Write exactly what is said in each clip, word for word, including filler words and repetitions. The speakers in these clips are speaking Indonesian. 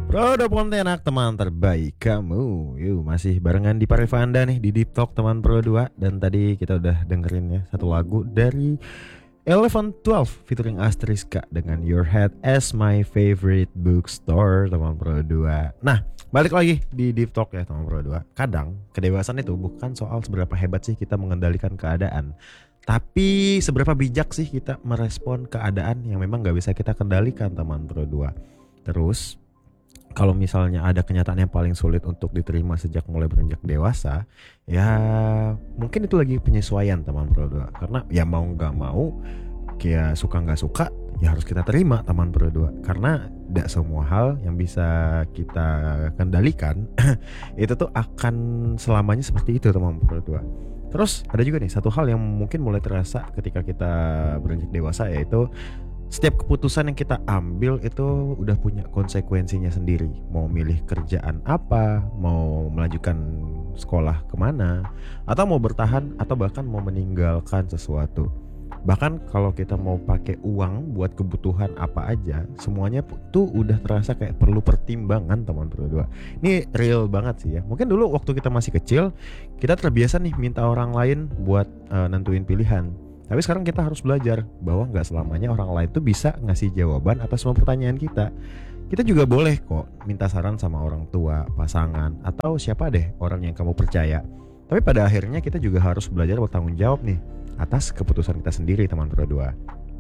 Produk Pontianak, teman terbaik kamu. Yuk, masih barengan di Parivanda nih di Deep Talk teman Pro dua. Dan tadi kita udah dengerin ya satu lagu dari Eleven Twelve featuring Asteriska dengan Your Head as My Favorite Bookstore teman Pro dua. Nah, balik lagi di Deep Talk ya teman Pro dua. Kadang kedewasaan itu bukan soal seberapa hebat sih kita mengendalikan keadaan, tapi seberapa bijak sih kita merespon keadaan yang memang gak bisa kita kendalikan teman Pro dua. Terus kalau misalnya ada kenyataan yang paling sulit untuk diterima sejak mulai beranjak dewasa, ya mungkin itu lagi penyesuaian teman Pro dua. Karena ya mau gak mau, kayak suka gak suka, ya harus kita terima teman Pro dua. Karena tidak semua hal yang bisa kita kendalikan itu tuh akan selamanya seperti itu teman Pro dua. Terus ada juga nih satu hal yang mungkin mulai terasa ketika kita beranjak dewasa, yaitu setiap keputusan yang kita ambil itu udah punya konsekuensinya sendiri. Mau milih kerjaan apa, mau melanjutkan sekolah kemana, atau mau bertahan, atau bahkan mau meninggalkan sesuatu. Bahkan kalau kita mau pakai uang buat kebutuhan apa aja, semuanya tuh udah terasa kayak perlu pertimbangan teman Pro dua. Ini real banget sih ya. Mungkin dulu waktu kita masih kecil, kita terbiasa nih minta orang lain buat uh, nentuin pilihan. Tapi sekarang kita harus belajar bahwa gak selamanya orang lain tuh bisa ngasih jawaban atas semua pertanyaan kita. Kita juga boleh kok minta saran sama orang tua, pasangan, atau siapa deh orang yang kamu percaya. Tapi pada akhirnya kita juga harus belajar bertanggung jawab nih atas keputusan kita sendiri teman Pro dua.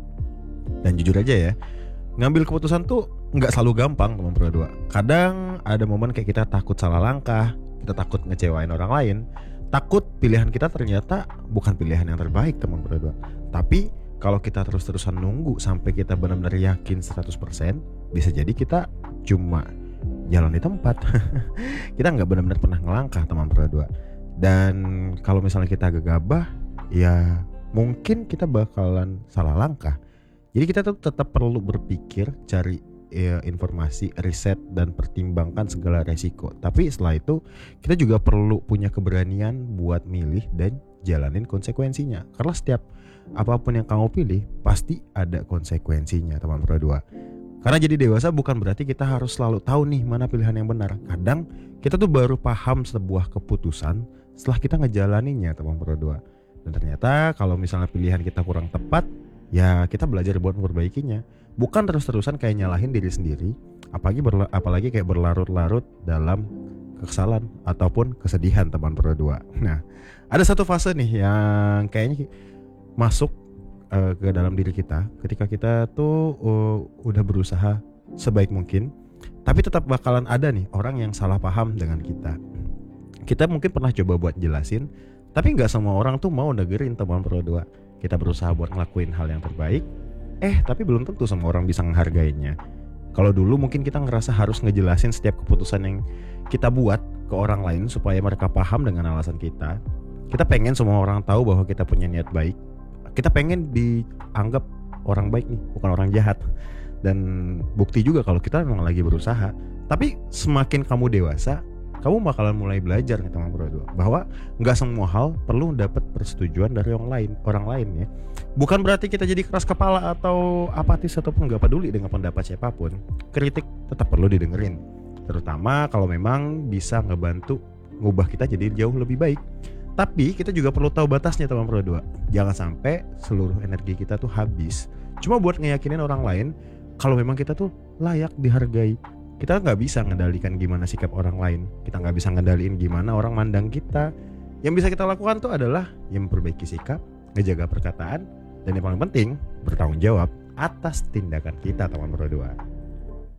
Dan jujur aja ya, ngambil keputusan tuh gak selalu gampang teman Pro dua. Kadang ada momen kayak kita takut salah langkah, kita takut ngecewain orang lain, takut pilihan kita ternyata bukan pilihan yang terbaik teman Pro dua. Tapi kalau kita terus-terusan nunggu sampai kita benar-benar yakin seratus persen, bisa jadi kita cuma jalan di tempat. Kita gak benar-benar pernah ngelangkah teman Pro dua. Dan kalau misalnya kita gegabah, ya mungkin kita bakalan salah langkah. Jadi kita tuh tetap perlu berpikir, cari ya, informasi, riset, dan pertimbangkan segala resiko. Tapi setelah itu kita juga perlu punya keberanian buat milih dan jalanin konsekuensinya. Karena setiap apapun yang kamu pilih pasti ada konsekuensinya teman Pro dua. Karena jadi dewasa bukan berarti kita harus selalu tahu nih mana pilihan yang benar. Kadang kita tuh baru paham sebuah keputusan setelah kita ngejalaninnya teman Pro dua. Dan ternyata kalau misalnya pilihan kita kurang tepat, ya kita belajar buat memperbaikinya. Bukan terus-terusan kayak nyalahin diri sendiri, apalagi berla- apalagi kayak berlarut-larut dalam kekesalan ataupun kesedihan teman Pro dua. Nah, ada satu fase nih yang kayaknya masuk uh, ke dalam diri kita ketika kita tuh uh, udah berusaha sebaik mungkin, tapi tetap bakalan ada nih orang yang salah paham dengan kita. Kita mungkin pernah coba buat jelasin, tapi gak semua orang tuh mau dengerin teman Pro dua. Kita berusaha buat ngelakuin hal yang terbaik, Eh tapi belum tentu semua orang bisa menghargainya. Kalau dulu mungkin kita ngerasa harus ngejelasin setiap keputusan yang kita buat ke orang lain supaya mereka paham dengan alasan kita. Kita pengen semua orang tahu bahwa kita punya niat baik. Kita pengen dianggap orang baik nih, bukan orang jahat. Dan bukti juga kalau kita memang lagi berusaha. Tapi semakin kamu dewasa, kamu bakalan mulai belajar nih teman Pro dua, bahwa nggak semua hal perlu dapat persetujuan dari orang lain, orang lain ya. Bukan berarti kita jadi keras kepala atau apatis ataupun nggak peduli dengan pendapat siapapun. Kritik tetap perlu didengerin, terutama kalau memang bisa ngebantu ngubah kita jadi jauh lebih baik. Tapi kita juga perlu tahu batasnya teman Pro dua. Jangan sampai seluruh energi kita tuh habis cuma buat ngeyakinin orang lain kalau memang kita tuh layak dihargai. Kita nggak bisa ngendalikan gimana sikap orang lain. Kita nggak bisa ngendaliin gimana orang mandang kita. Yang bisa kita lakukan tuh adalah yang memperbaiki sikap, ngejaga perkataan, dan yang paling penting bertanggung jawab atas tindakan kita teman Pro dua.